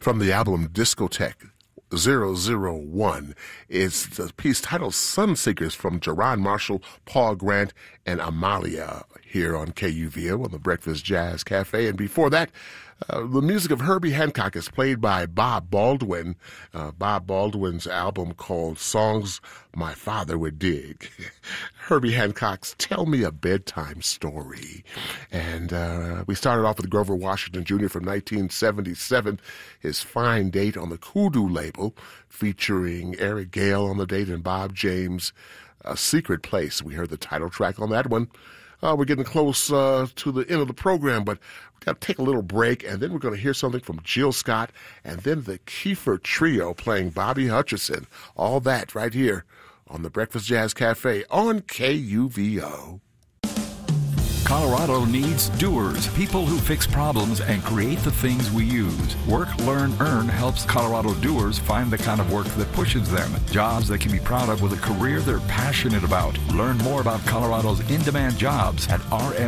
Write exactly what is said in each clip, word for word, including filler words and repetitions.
from the album Discotheque zero zero one. It's the piece titled Sunseekers from Jerron Marshall, Paul Grant, and Amalia here on K U V O on the Breakfast Jazz Cafe. And before that, uh, the music of Herbie Hancock is played by Bob Baldwin. Uh, Bob Baldwin's album called Songs My Father Would Dig. Herbie Hancock's Tell Me a Bedtime Story. And uh, we started off with Grover Washington Junior from nineteen seventy-seven, his Fine Date on the Kudu label, featuring Eric Gale on the date and Bob James, A Secret Place. We heard the title track on that one. Uh, we're getting close uh, to the end of the program, but we've got to take a little break, and then we're going to hear something from Jill Scott, and then the Kiefer Trio playing Bobby Hutcherson. All that right here on the Breakfast Jazz Cafe on K U V O. Colorado needs doers, people who fix problems and create the things we use. Work, Learn, Earn helps Colorado doers find the kind of work that pushes them, jobs they can be proud of with a career they're passionate about. Learn more about Colorado's in-demand jobs at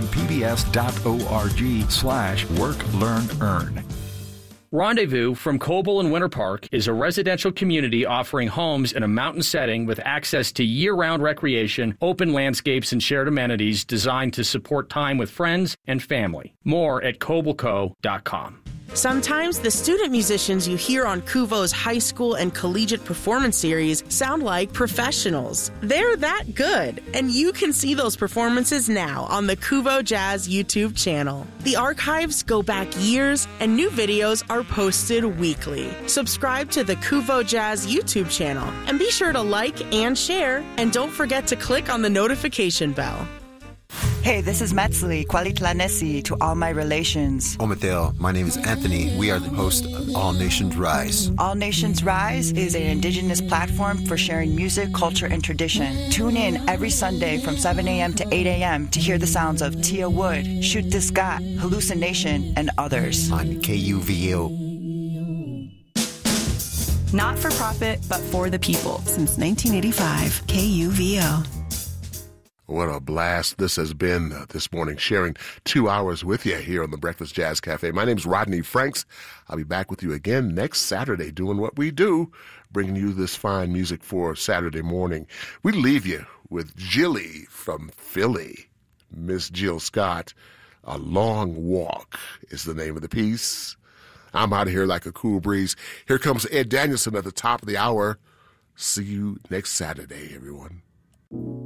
rmpbs.org slash work, learn, earn. Rendezvous from Coble and Winter Park is a residential community offering homes in a mountain setting with access to year-round recreation, open landscapes, and shared amenities designed to support time with friends and family. More at cobleco dot com. Sometimes the student musicians you hear on Kuvo's high school and collegiate performance series sound like professionals. They're that good, and you can see those performances now on the Kuvo Jazz YouTube channel. The archives go back years, and new videos are posted weekly. Subscribe to the Kuvo Jazz YouTube channel, and be sure to like and share, and don't forget to click on the notification bell. Hey, this is Metzli, Kwalitlanesi to all my relations. Omadeo, my name is Anthony. We are the host of All Nations Rise. All Nations Rise is an indigenous platform for sharing music, culture, and tradition. Tune in every Sunday from seven a.m. to eight a.m. to hear the sounds of Tia Wood, Shoot This Got, Hallucination, and others. On K U V O. Not for profit, but for the people. Since nineteen eighty-five, K U V O. What a blast this has been uh, this morning, sharing two hours with you here on the Breakfast Jazz Cafe. My name's Rodney Franks. I'll be back with you again next Saturday doing what we do, bringing you this fine music for Saturday morning. We leave you with Jilly from Philly. Miss Jill Scott, A Long Walk is the name of the piece. I'm out of here like a cool breeze. Here comes Ed Danielson at the top of the hour. See you next Saturday, everyone.